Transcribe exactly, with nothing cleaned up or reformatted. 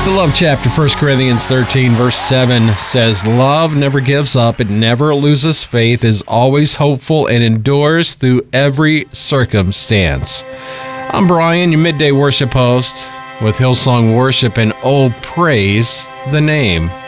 The love chapter, First Corinthians thirteen, verse seven says, love never gives up, it never loses faith, is always hopeful, and endures through every circumstance. I'm Brian, your midday worship host with Hillsong Worship, and oh, praise the name.